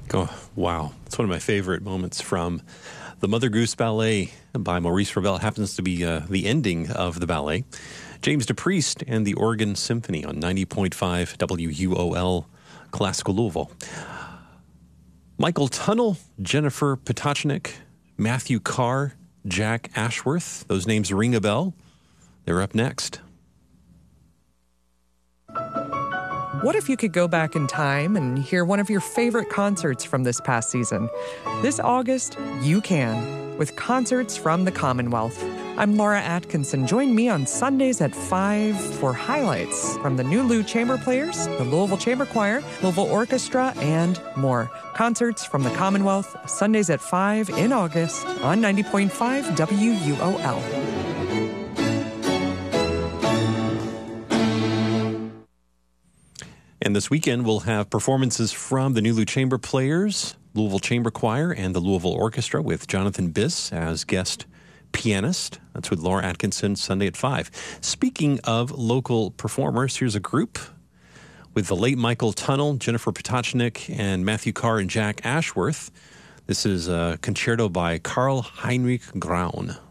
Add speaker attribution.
Speaker 1: Oh, wow. It's one of my favorite moments from the Mother Goose Ballet by Maurice Ravel. It happens to be the ending of the ballet. James DePriest and the Oregon Symphony on 90.5 WUOL Classical Louisville. Michael Tunnell, Jennifer Potocnik, Matthew Carr, Jack Ashworth. Those names ring a bell. They're up next.
Speaker 2: What if you could go back in time and hear one of your favorite concerts from this past season? This August, you can, with concerts from the Commonwealth. I'm Laura Atkinson. Join me on Sundays at 5 for highlights from the new Lou Chamber Players, the Louisville Chamber Choir, Louisville Orchestra, and more. Concerts from the Commonwealth, Sundays at 5 in August on 90.5 WUOL.
Speaker 1: And this weekend, we'll have performances from the new Lou Chamber Players, Louisville Chamber Choir, and the Louisville Orchestra with Jonathan Biss as guest pianist. That's with Laura Atkinson, Sunday at 5. Speaking of local performers, here's a group with the late Michael Tunnell, Jennifer Potocnik, and Matthew Carr and Jack Ashworth. This is a concerto by Karl Heinrich Graun.